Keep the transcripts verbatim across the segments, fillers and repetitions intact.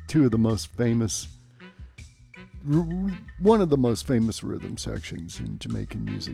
two of the most famous, one of the most famous rhythm sections in Jamaican music.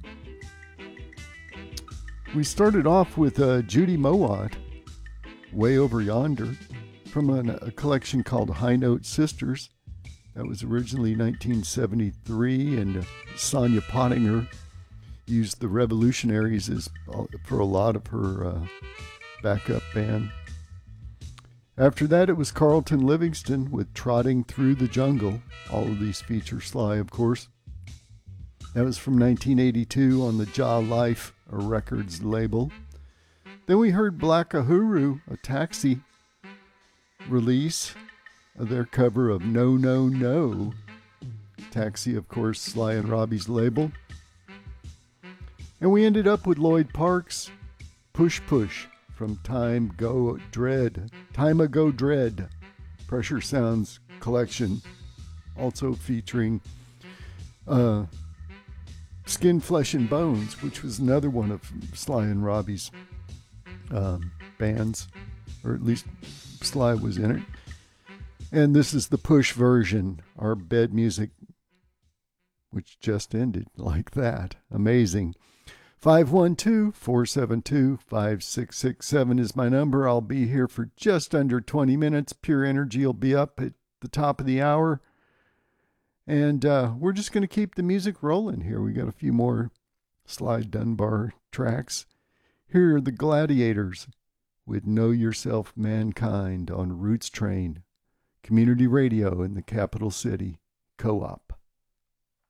We started off with uh, Judy Mowat, Way Over Yonder, from an, a collection called High Note Sisters. That was originally nineteen seventy-three, and uh, Sonia Pottinger used the Revolutionaries as, for a lot of her uh, backup band. After that, it was Carlton Livingston with Trotting Through the Jungle. All of these feature Sly, of course. That was from nineteen eighty-two on the Jah Life Records label. Then we heard Black Uhuru, a Taxi release of their cover of No, No, No. Taxi, of course, Sly and Robbie's label. And we ended up with Lloyd Parks, Push Push, from Time Go Dread. Time Ago Dread, Pressure Sounds collection, also featuring uh, Skin, Flesh, and Bones, which was another one of Sly and Robbie's um, bands, or at least Sly was in it. And this is the Push version, our bed music, which just ended like that. Amazing. five one two, four seven two, five six six seven is my number. I'll be here for just under twenty minutes. Pure Energy will be up at the top of the hour. And uh, we're just going to keep the music rolling here. We got a few more Sly Dunbar tracks. Here are the Gladiators with Know Yourself Mankind on Roots Train, community radio in the capital city, Co-op.